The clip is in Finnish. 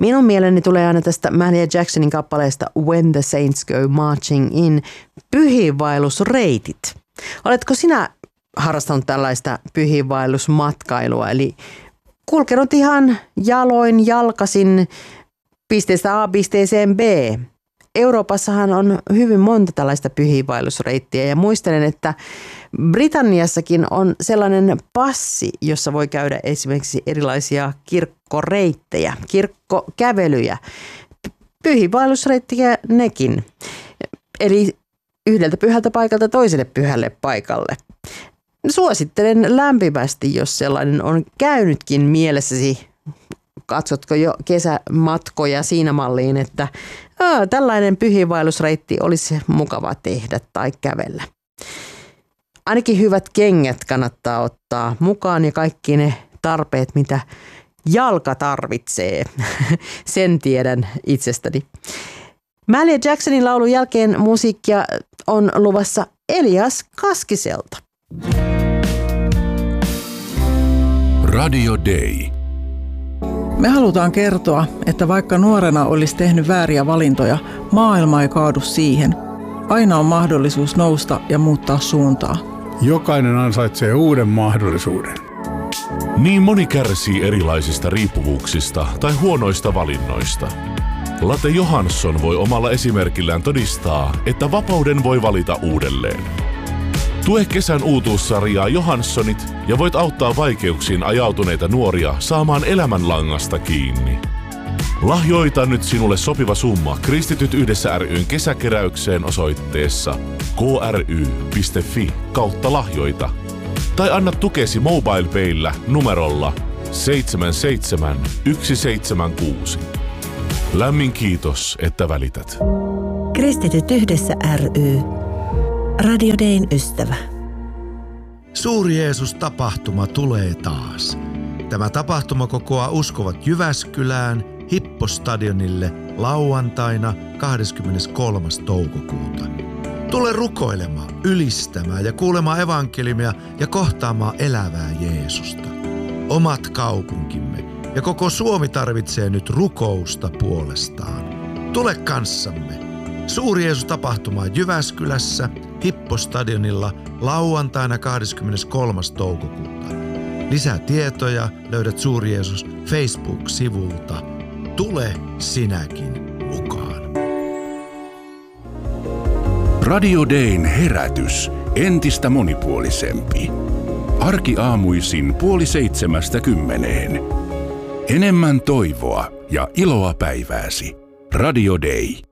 Minun mieleni tulee aina tästä Mahalia Jacksonin kappaleesta When the Saints Go Marching In pyhiinvaellusreitit. Oletko sinä harrastanut tällaista pyhiinvaellusmatkailua, eli kulkenut ihan jaloin, jalkasin pisteestä A pisteeseen B? Euroopassahan on hyvin monta tällaista pyhiinvaellusreittiä ja muistelen, että Britanniassakin on sellainen passi, jossa voi käydä esimerkiksi erilaisia kirkkoreittejä, kirkkokävelyjä, pyhiinvaellusreittiä nekin, eli yhdeltä pyhältä paikalta toiselle pyhälle paikalle. Suosittelen lämpimästi, jos sellainen on käynytkin mielessäsi. Katsotko jo kesämatkoja siinä malliin, että tällainen pyhiinvaellusreitti olisi mukava tehdä tai kävellä. Ainakin hyvät kengät kannattaa ottaa mukaan ja kaikki ne tarpeet, mitä jalka tarvitsee. Sen tiedän itsestäni. Mahalia Jacksonin laulun jälkeen musiikkia on luvassa Elias Kaskiselta. Radio Day. Me halutaan kertoa, että vaikka nuorena olisi tehnyt vääriä valintoja, maailma ei kaadu siihen. Aina on mahdollisuus nousta ja muuttaa suuntaa. Jokainen ansaitsee uuden mahdollisuuden. Niin moni kärsii erilaisista riippuvuuksista tai huonoista valinnoista. Latte Johansson voi omalla esimerkillään todistaa, että vapauden voi valita uudelleen. Tue kesän uutuussarjaa Johanssonit ja voit auttaa vaikeuksiin ajautuneita nuoria saamaan elämänlangasta kiinni. Lahjoita nyt sinulle sopiva summa Kristityt yhdessä ryn kesäkeräykseen osoitteessa kry.fi/lahjoita tai anna tukesi MobilePayllä numerolla 77176. Lämmin kiitos, että välität. Kristityt yhdessä ry. Radio Dayn ystävä. Suuri Jeesus-tapahtuma tulee taas. Tämä tapahtuma kokoaa uskovat Jyväskylään Hippostadionille lauantaina 23. toukokuuta. Tule rukoilemaan, ylistämään ja kuulemaan evankeliumia ja kohtaamaan elävää Jeesusta. Omat kaupunkimme ja koko Suomi tarvitsee nyt rukousta puolestaan. Tule kanssamme. Suuri Jeesus-tapahtuma Jyväskylässä Hippostadionilla lauantaina 23. toukokuuta. Lisää tietoja löydät Suuri Jeesus Facebook-sivulta. Tule sinäkin mukaan. Radio Dayn herätys. Entistä monipuolisempi. Arkiaamuisin 6:30. Enemmän toivoa ja iloa päivääsi. Radio Day.